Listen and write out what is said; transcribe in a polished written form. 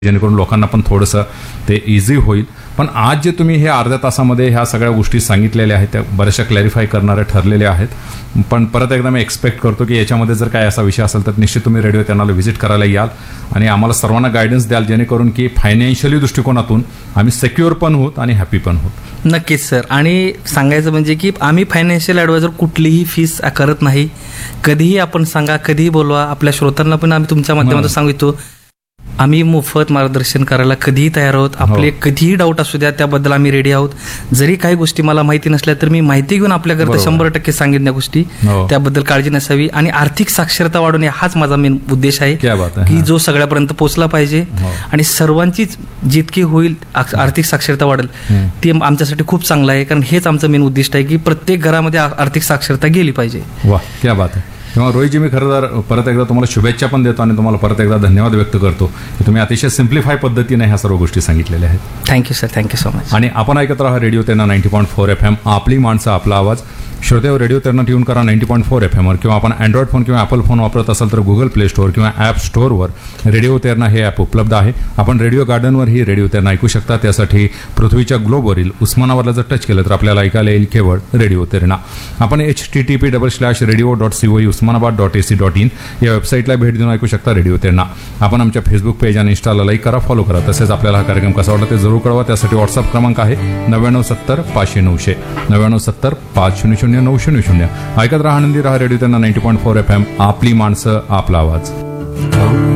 जेणेकरून लोकांना पण थोडंसं ते इझी होईल. पण आज जे तुम्ही हे अर्ध्या तासामध्ये ह्या सगळ्या गोष्टी सांगितलेल्या आहेत त्या बऱ्याचशा क्लॅरिफाय करणाऱ्या ठरलेल्या आहेत. पण परत एकदा मी एक्सपेक्ट करतो की याच्यामध्ये जर काय असा विषय असेल तर निश्चित तुम्ही रेडिओ चॅनलला व्हिजिट करायला याल आणि आम्हाला सर्वांना गायडन्स द्याल, जेणेकरून की फायनान्शियली दृष्टिकोनातून आम्ही सिक्युअर पण होत आणि हॅपी पण होत. नक्कीच सर. आणि सांगायचं म्हणजे की आम्ही फायनान्शियल ॲडवायझर कुठलीही फीस करत नाही. कधीही आपण सांगा, कधीही बोलवा. आपल्या श्रोतांना पण आम्ही तुमच्या माध्यमातून सांगितो आम्ही मोफत मार्गदर्शन करायला कधीही तयार आहोत. आपले कधीही डाऊट असू द्या त्याबद्दल आम्ही रेडी आहोत. जरी काही गोष्टी मला माहिती नसल्या तर मी माहिती घेऊन आपल्याकरता 100% सांगेन त्या गोष्टी. त्याबद्दल काळजी नसावी. आणि आर्थिक साक्षरता वाढवणे हाच माझा मेन उद्देश आहे की जो सगळ्यापर्यंत पोहोचला पाहिजे आणि सर्वांचीच जितकी होईल आर्थिक साक्षरता वाढेल ती आमच्यासाठी खूप चांगलं आहे. कारण हेच आमचं मेन उद्दिष्ट आहे की प्रत्येक घरामध्ये आर्थिक साक्षरता गेली पाहिजे. वा, क्या बात आहे. तेव्हा रोहितजी मी खरं तर परत एकदा तुम्हाला शुभेच्छा पण देतो आणि तुम्हाला परत एकदा धन्यवाद व्यक्त करतो की तुम्ही अतिशय सिम्प्लिफाय पद्धतीने ह्या सर्व गोष्टी सांगितलेल्या आहेत. Thank you sir, thank you so much. आणि आपण ऐकत राहा रेडिओ तेरणा 90.4 FM, आपली माणसं आपला आवाज. श्रोतेवर रेडिओ तेरणा ट्यून करा 90.4 FM वर, किंवा आपण अँड्रॉइड फोन किंवा ॲपल फोन वापरत असाल तर गुगल प्ले स्टोअर किंवा ॲप स्टोअरवर रेडिओ तेरणा हे ॲप उपलब्ध आहे. आपण रेडिओ गार्डनवर ही रेडिओ तेरणा ऐकू शकता. त्यासाठी पृथ्वीच्या ग्लोबवरील उस्मानाबादला जर टच केलं तर आपल्याला ऐकायला येईल केवळ रेडिओ तेरणा. आपण http://radio.coe/usmanabad.ac.in या वेबसाईटला भेट देऊन ऐकू शकता रेडिओ तेरणा. आपण आमच्या फेसबुक पेज आणि इंस्टाला लाईक करा, फॉलो करा. तसेच आपल्याला हा कार्यक्रम कसा वाटला ते जरूर कळवा. त्यासाठी व्हॉट्सअप क्रमांक आहे 9970 500 900 9970 500 900. ऐकत राहा, आनंदी राहा. रेडिओ तेरणा 90.4 FM, आपली माणसं आपला आवाज.